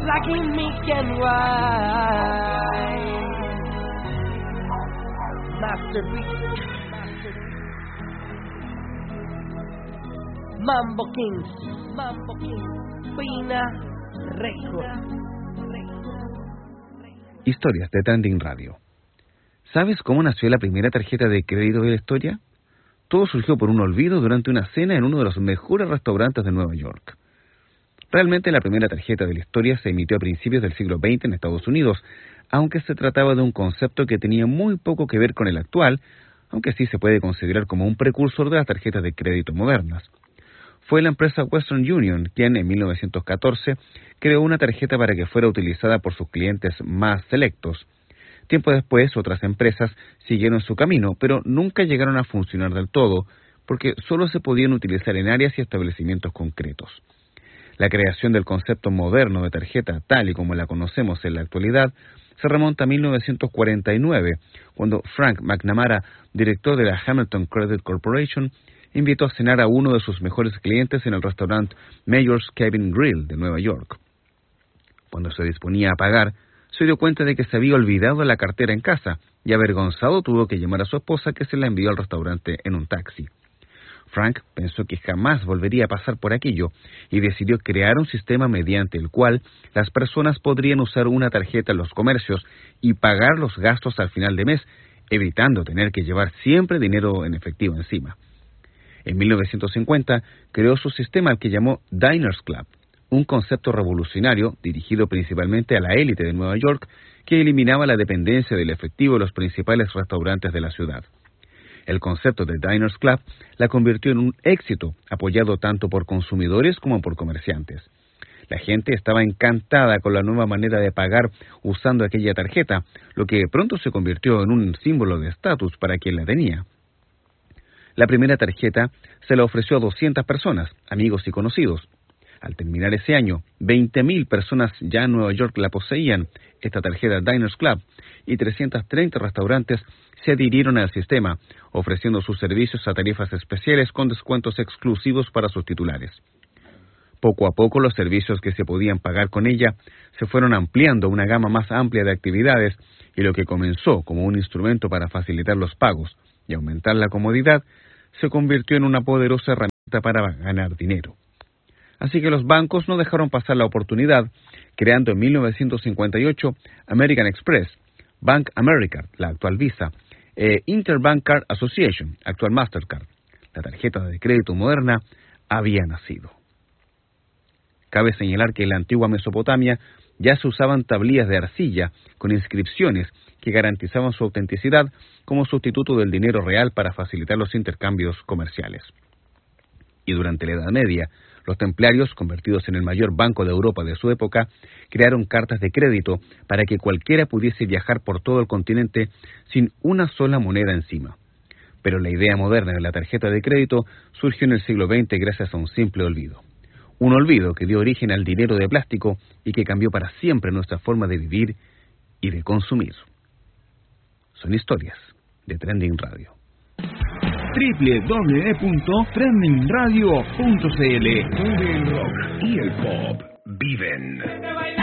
black and meek and white. Masterpiece. Mambo Kings, Pina Records. Historias de Trending Radio. ¿Sabes cómo nació la primera tarjeta de crédito de la historia? Todo surgió por un olvido durante una cena en uno de los mejores restaurantes de Nueva York. Realmente la primera tarjeta de la historia se emitió a principios del siglo XX en Estados Unidos, aunque se trataba de un concepto que tenía muy poco que ver con el actual, aunque sí se puede considerar como un precursor de las tarjetas de crédito modernas. Fue la empresa Western Union quien en 1914 creó una tarjeta para que fuera utilizada por sus clientes más selectos. Tiempo después, otras empresas siguieron su camino, pero nunca llegaron a funcionar del todo, porque solo se podían utilizar en áreas y establecimientos concretos. La creación del concepto moderno de tarjeta, tal y como la conocemos en la actualidad, se remonta a 1949, cuando Frank McNamara, director de la Hamilton Credit Corporation, invitó a cenar a uno de sus mejores clientes en el restaurante Mayor's Cabin Grill de Nueva York. Cuando se disponía a pagar, se dio cuenta de que se había olvidado la cartera en casa y avergonzado tuvo que llamar a su esposa, que se la envió al restaurante en un taxi. Frank pensó que jamás volvería a pasar por aquello y decidió crear un sistema mediante el cual las personas podrían usar una tarjeta en los comercios y pagar los gastos al final de mes, evitando tener que llevar siempre dinero en efectivo encima. En 1950 creó su sistema al que llamó Diners Club, un concepto revolucionario dirigido principalmente a la élite de Nueva York que eliminaba la dependencia del efectivo de los principales restaurantes de la ciudad. El concepto de Diners Club la convirtió en un éxito, apoyado tanto por consumidores como por comerciantes. La gente estaba encantada con la nueva manera de pagar usando aquella tarjeta, lo que pronto se convirtió en un símbolo de estatus para quien la tenía. La primera tarjeta se la ofreció a 200 personas, amigos y conocidos. Al terminar ese año, 20.000 personas ya en Nueva York la poseían, esta tarjeta Diners Club, y 330 restaurantes se adhirieron al sistema, ofreciendo sus servicios a tarifas especiales con descuentos exclusivos para sus titulares. Poco a poco los servicios que se podían pagar con ella se fueron ampliando a una gama más amplia de actividades, y lo que comenzó como un instrumento para facilitar los pagos y aumentar la comodidad, se convirtió en una poderosa herramienta para ganar dinero. Así que los bancos no dejaron pasar la oportunidad, creando en 1958 American Express, Bank America, la actual Visa, e Interbank Card Association, actual Mastercard. La tarjeta de crédito moderna había nacido. Cabe señalar que en la antigua Mesopotamia ya se usaban tablillas de arcilla con inscripciones que garantizaban su autenticidad como sustituto del dinero real para facilitar los intercambios comerciales. Y durante la Edad Media, los templarios, convertidos en el mayor banco de Europa de su época, crearon cartas de crédito para que cualquiera pudiese viajar por todo el continente sin una sola moneda encima. Pero la idea moderna de la tarjeta de crédito surgió en el siglo XX gracias a un simple olvido. Un olvido que dio origen al dinero de plástico y que cambió para siempre nuestra forma de vivir y de consumir. Son historias de Trending Radio. www.trendingradio.cl, donde el rock y el pop viven.